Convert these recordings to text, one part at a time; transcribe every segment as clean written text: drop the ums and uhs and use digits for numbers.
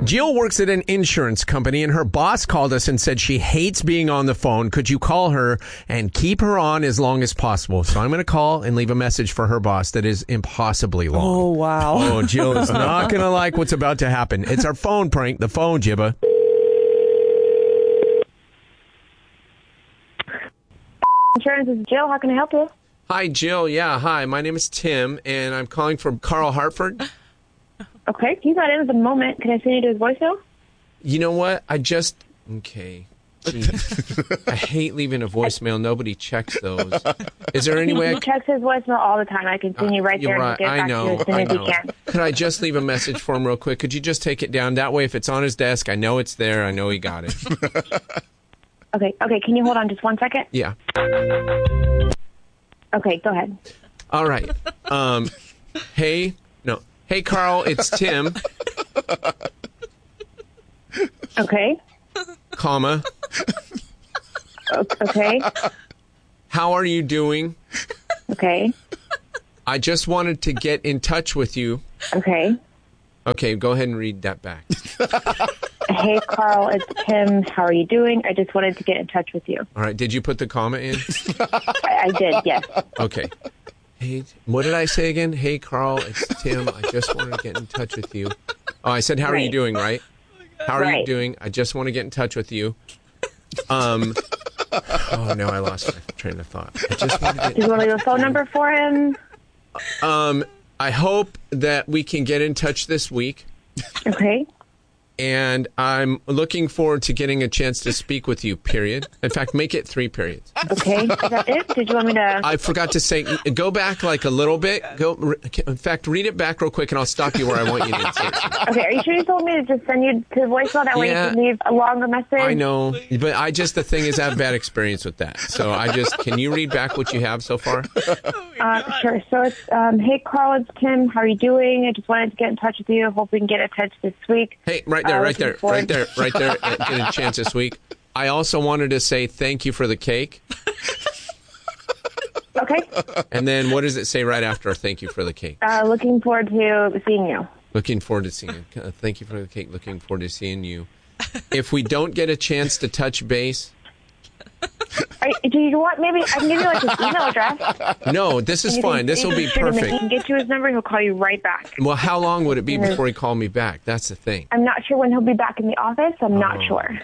Jill works at an insurance company, and her boss called us and said she hates being on the phone. Could you call her and keep her on as long as possible? So I'm going to call and leave a message for her boss that is impossibly long. Oh, wow. Oh, Jill is not going to like what's about to happen. It's our phone prank, the phone, Jibba. Insurance, this is Jill. How can I help you? Hi, Jill. Yeah, hi. My name is Tim, and I'm calling from Carl Hartford. Okay, he's not in at the moment. Can I send you to his voicemail? You know what? Okay. Jeez. I hate leaving a voicemail. Nobody checks those. Is there any way He checks his voicemail all the time. I can send you right there and get back to you as soon as he can. Could I just leave a message for him real quick? Could you just take it down? That way, if it's on his desk, I know it's there. I know he got it. Okay. Can you hold on just 1 second? Yeah. Okay, go ahead. All right. Hey, Carl, it's Tim. Okay. Comma. Okay. How are you doing? Okay. I just wanted to get in touch with you. Okay. Okay, go ahead and read that back. Hey, Carl, it's Tim. How are you doing? I just wanted to get in touch with you. All right, did you put the comma in? I did, yes. Okay. Hey, what did I say again? Hey, Carl, it's Tim. I just want to get in touch with you. Oh, I said, how are you doing, right? How are you doing? I just want to get in touch with you. Oh, no, I lost my train of thought. I just want to Do you want to leave a phone number for him? I hope that we can get in touch this week. Okay. And I'm looking forward to getting a chance to speak with you, period. In fact, make it 3 periods. Okay. Is that it? Did you want me to... I forgot to say, go back like a little bit. In fact, read it back real quick, and I'll stop you where I want you to say it. Okay, are you sure you told me to just send you to voicemail? That way you can leave a longer message? I know, but the thing is I have bad experience with that. So can you read back what you have so far? Sure. So it's, hey, Carl, it's Tim. How are you doing? I just wanted to get in touch with you. Hope we can get in touch this week. Hey, right there. Get a chance this week. I also wanted to say thank you for the cake. Okay. And then what does it say right after thank you for the cake? Looking forward to seeing you. Looking forward to seeing you. Thank you for the cake. Looking forward to seeing you. If we don't get a chance to touch base... Do you want, maybe I can give you like his email address? No, this is fine. This will be perfect. He can get you his number and he'll call you right back. Well, how long would it be before he called me back? That's the thing. I'm not sure when he'll be back in the office. I'm not sure.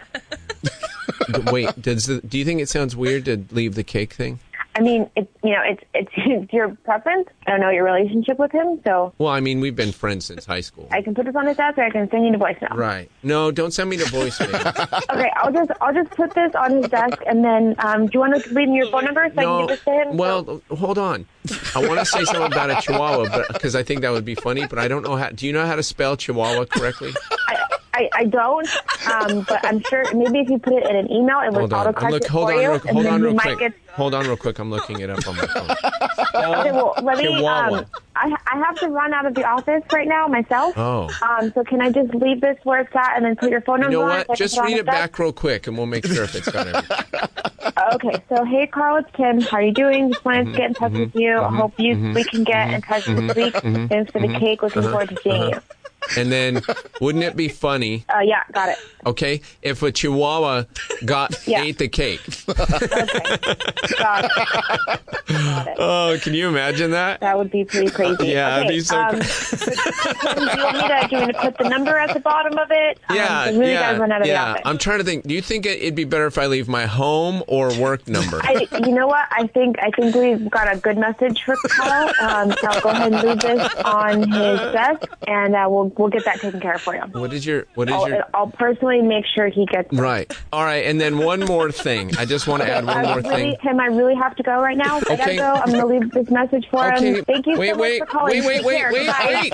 Wait, do you think it sounds weird to leave the cake thing? I mean, it's your preference. I don't know your relationship with him, so. Well, I mean, we've been friends since high school. I can put this on his desk, or I can send you to voicemail. Right. No, don't send me to voicemail. Okay, I'll just put this on his desk, and then do you want to leave me your phone number so I can give this to him? Well, hold on. I want to say something about a Chihuahua, because I think that would be funny. But I don't know how. Do you know how to spell Chihuahua correctly? I don't, but I'm sure maybe if you put it in an email, it would autocorrect it for you. Hold on real quick. I'm looking it up on my phone. Okay, well, let me, Chihuahua. I have to run out of the office right now myself. Oh. So can I just leave this where it's at and then put your phone number on? You know what? Just read it back real quick, and we'll make sure if it's got everything. Okay, so hey, Carl, it's Kim. How are you doing? Just wanted to get in touch with you. I hope we can get in touch this week. Thanks for the cake. Looking forward to seeing you. And then, wouldn't it be funny? Yeah, got it. Okay, if a Chihuahua ate the cake. Okay, got it. Oh, can you imagine that? That would be pretty crazy. Yeah, okay, that'd be so do you want me to put the number at the bottom of it? Yeah, really gotta run out of the office. I'm trying to think. Do you think it'd be better if I leave my home or work number? You know what? I think we've got a good message for Carl. So I'll go ahead and leave this on his desk, and we'll get that taken care of for you. I'll personally make sure he gets it. Right. All right. And then one more thing. I just want to add one more thing. Tim, I really have to go right now. I gotta go. I'm gonna leave this message for him. Thank you so much for calling. Wait.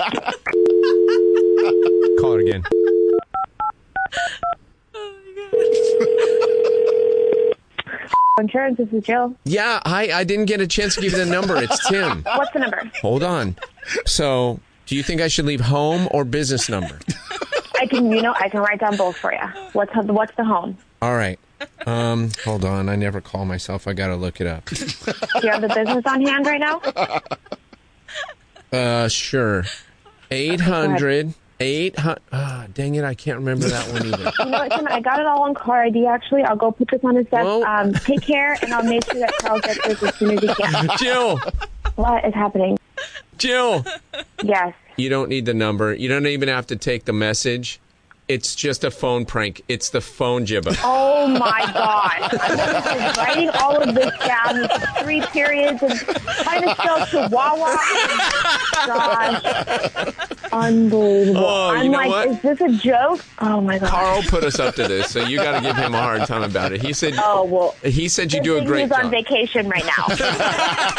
Call her again. Insurance, this is Jill. Yeah, I didn't get a chance to give you the number. It's Tim. What's the number? Hold on. So, do you think I should leave home or business number? I can write down both for you. What's the home? All right. Hold on. I never call myself. I gotta look it up. Do you have the business on hand right now? Sure. 800 800. Dang it, I can't remember that one either. You know what, Tim? I got it all on car ID, actually. I'll go put this on his desk. Well, take care, and I'll make sure that Carl gets this as soon as he can. Jill! What is happening? Jill! Yes. You don't need the number. You don't even have to take the message. It's just a phone prank. It's the phone jibber. Oh, my God. I'm writing all of this down with 3 periods and trying to spell Chihuahua. Gosh. Unbelievable. Oh, I'm like, what? Is this a joke? Oh, my God. Carl put us up to this, so you got to give him a hard time about it. He said, you do a great job. He's on vacation right now.